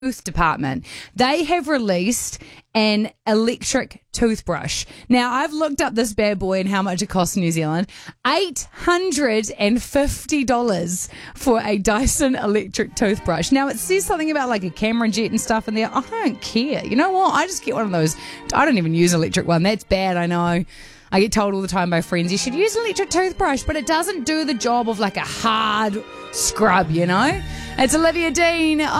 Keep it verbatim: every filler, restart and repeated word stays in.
tooth department. They have released an electric toothbrush. Now, I've looked up this bad boy and how much it costs in New Zealand. eight hundred fifty dollars for a Dyson electric toothbrush. Now, it says something about like a camera jet and stuff in there. I don't care. You know what? I just get one of those. I don't even use an electric one. That's bad, I know. I get told all the time by friends, you should use an electric toothbrush, but it doesn't do the job of like a hard scrub, you know? It's Olivia Dean.